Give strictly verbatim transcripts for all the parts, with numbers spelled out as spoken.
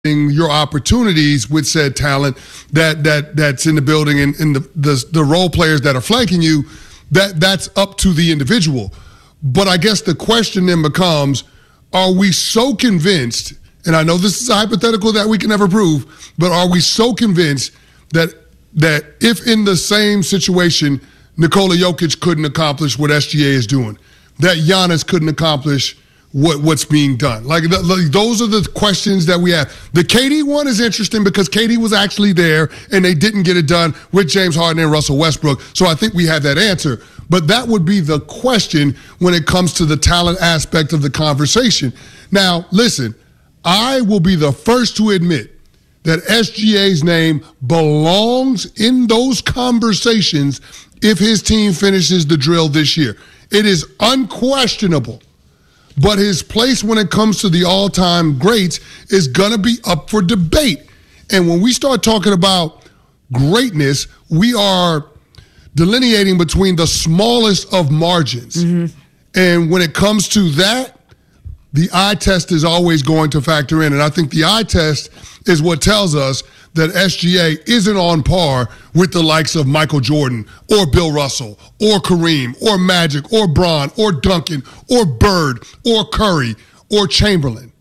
your opportunities with said talent that that that's in the building and, and the, the the role players that are flanking you, that that's up to the individual. But I guess the question then becomes, are we so convinced, and I know this is a hypothetical that we can never prove, but are we so convinced that that if in the same situation Nikola Jokic couldn't accomplish what S G A is doing, that Giannis couldn't accomplish what what's being done? Like, the, like those are the questions that we have. The K D one is interesting because K D was actually there and they didn't get it done with James Harden and Russell Westbrook. So I think we have that answer. But that would be the question when it comes to the talent aspect of the conversation. Now, listen, I will be the first to admit that S G A's name belongs in those conversations if his team finishes the drill this year. It is unquestionable. But his place when it comes to the all-time greats is going to be up for debate. And when we start talking about greatness, we are delineating between the smallest of margins. Mm-hmm. And when it comes to that, the eye test is always going to factor in. And I think the eye test is what tells us that S G A isn't on par with the likes of Michael Jordan or Bill Russell or Kareem or Magic or Bron or Duncan or Bird or Curry or Chamberlain.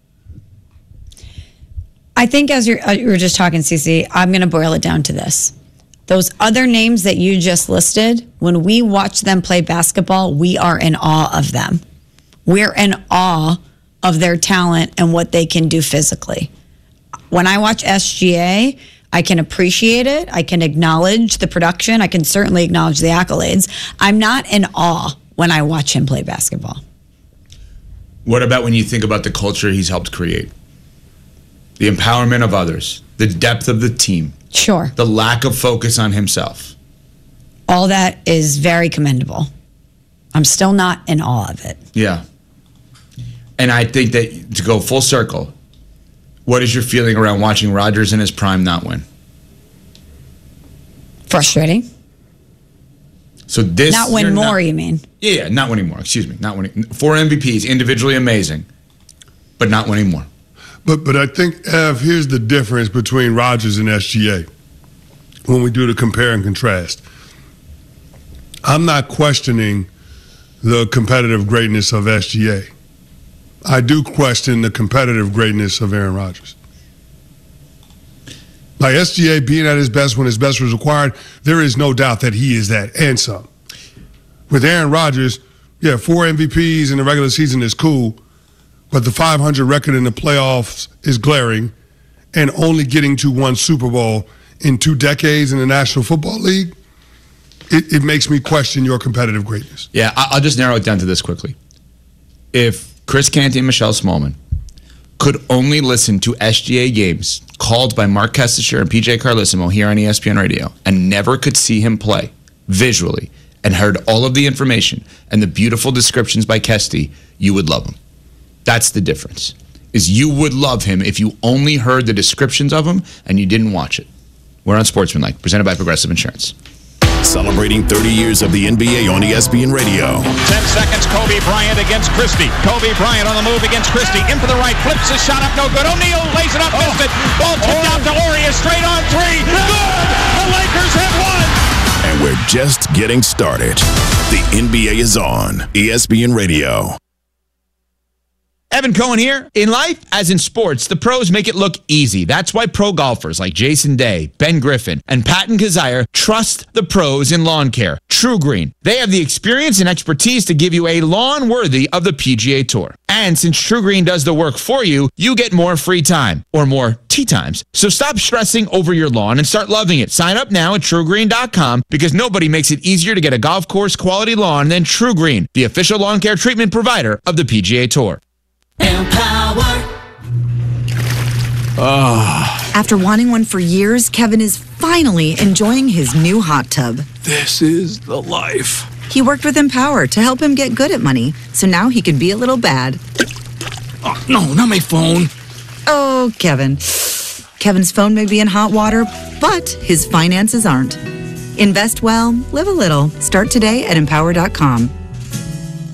I think as you're, uh, you were just talking, Cece, I'm going to boil it down to this. Those other names that you just listed, when we watch them play basketball, we are in awe of them. We're in awe of their talent and what they can do physically. When I watch S G A, I can appreciate it. I can acknowledge the production. I can certainly acknowledge the accolades. I'm not in awe when I watch him play basketball. What about when you think about the culture he's helped create? The empowerment of others, the depth of the team. Sure. The lack of focus on himself. All that is very commendable. I'm still not in awe of it. Yeah. And I think that to go full circle, what is your feeling around watching Rodgers in his prime not win? Frustrating. So this not win more, not, you mean? Yeah, yeah, not winning more. Excuse me, not winning. Four M V Ps, individually amazing, but not winning more. But but I think, Ev, here's the difference between Rodgers and S G A when we do the compare and contrast. I'm not questioning the competitive greatness of S G A. I do question the competitive greatness of Aaron Rodgers. Like S G A being at his best when his best was required, there is no doubt that he is that and some. With Aaron Rodgers, yeah, four M V Ps in the regular season is cool, but the five hundred record in the playoffs is glaring, and only getting to one Super Bowl in two decades in the National Football League, it, it makes me question your competitive greatness. Yeah, I'll just narrow it down to this quickly. If Chris Canty and Michelle Smallman could only listen to S G A games called by Mark Kestecher and P J Carlissimo here on E S P N Radio and never could see him play visually and heard all of the information and the beautiful descriptions by Kesty, you would love him. That's the difference, is you would love him if you only heard the descriptions of him and you didn't watch it. We're on Sportsmanlike, presented by Progressive Insurance. Celebrating thirty years of the N B A on E S P N Radio. Ten seconds, Kobe Bryant against Christie. Kobe Bryant on the move against Christie. In for the right, flips his shot up, no good. O'Neal lays it up, oh. missed it. Ball tipped oh. out to Aurea, straight on three. Good! The Lakers have won! And we're just getting started. The N B A is on E S P N Radio. Evan Cohen here. In life, as in sports, the pros make it look easy. That's why pro golfers like Jason Day, Ben Griffin, and Patton Kazire trust the pros in lawn care. True Green. They have the experience and expertise to give you a lawn worthy of the P G A Tour. And since True Green does the work for you, you get more free time, or more tee times. So stop stressing over your lawn and start loving it. Sign up now at true green dot com because nobody makes it easier to get a golf course quality lawn than True Green, the official lawn care treatment provider of the P G A Tour. Empower. Oh. After wanting one for years, Kevin is finally enjoying his new hot tub. This is the life. He worked with Empower to help him get good at money, so now he can be a little bad. Oh, no, not my phone. Oh, Kevin. Kevin's phone may be in hot water, but his finances aren't. Invest well, live a little. Start today at empower dot com.